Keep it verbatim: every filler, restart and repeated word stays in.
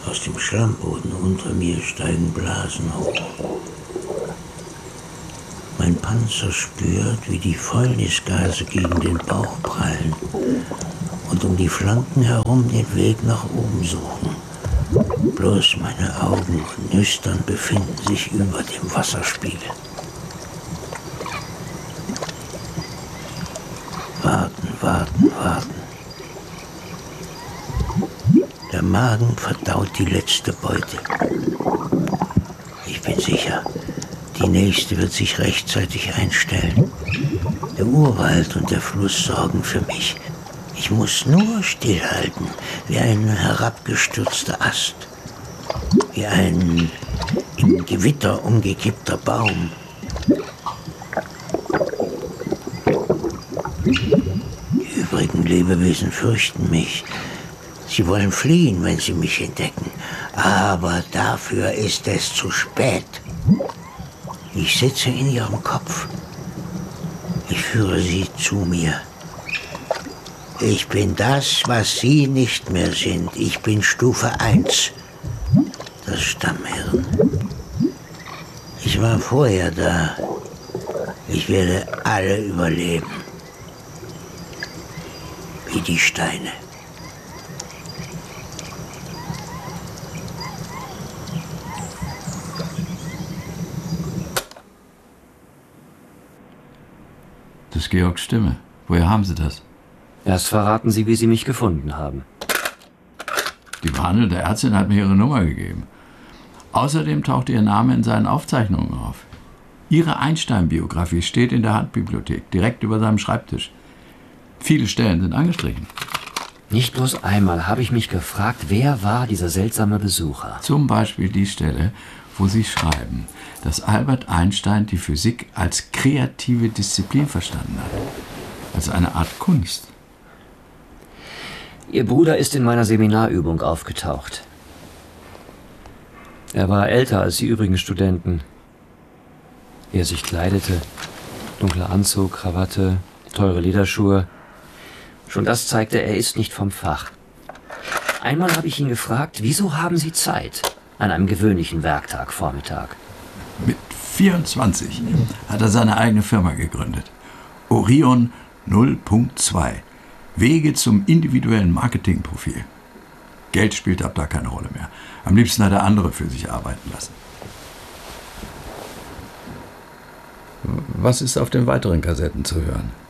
Aus dem Schlammboden unter mir steigen Blasen hoch. Mein Panzer spürt, wie die Fäulnisgase gegen den Bauch prallen und um die Flanken herum den Weg nach oben suchen. Bloß meine Augen und Nüstern befinden sich über dem Wasserspiegel. Warten, warten, warten. Der Magen verdaut die letzte Beute. Ich bin sicher, die nächste wird sich rechtzeitig einstellen. Der Urwald und der Fluss sorgen für mich. Ich muss nur stillhalten, wie ein herabgestürzter Ast. Wie ein im Gewitter umgekippter Baum. Die übrigen Lebewesen fürchten mich. Sie wollen fliehen, wenn sie mich entdecken. Aber dafür ist es zu spät. Ich sitze in ihrem Kopf. Ich führe sie zu mir. Ich bin das, was sie nicht mehr sind. Ich bin Stufe eins. Das Stammhirn. Ich war vorher da. Ich werde alle überleben. Wie die Steine. Das ist Georgs Stimme. Woher haben Sie das? Erst verraten Sie, wie Sie mich gefunden haben. Die behandelnde Ärztin hat mir ihre Nummer gegeben. Außerdem taucht Ihr Name in seinen Aufzeichnungen auf. Ihre Einstein-Biografie steht in der Handbibliothek, direkt über seinem Schreibtisch. Viele Stellen sind angestrichen. Nicht bloß einmal habe ich mich gefragt, wer war dieser seltsame Besucher? Zum Beispiel die Stelle, wo Sie schreiben, dass Albert Einstein die Physik als kreative Disziplin verstanden hat. Als eine Art Kunst. Ihr Bruder ist in meiner Seminarübung aufgetaucht. Er war älter als die übrigen Studenten. Wie er sich kleidete, dunkler Anzug, Krawatte, teure Lederschuhe. Schon das zeigte, er ist nicht vom Fach. Einmal habe ich ihn gefragt, wieso haben Sie Zeit an einem gewöhnlichen Werktagvormittag? Mit vierundzwanzig hat er seine eigene Firma gegründet. Orion null Punkt zwei. Wege zum individuellen Marketingprofil. Geld spielt ab da keine Rolle mehr. Am liebsten hat er andere für sich arbeiten lassen. Was ist auf den weiteren Kassetten zu hören?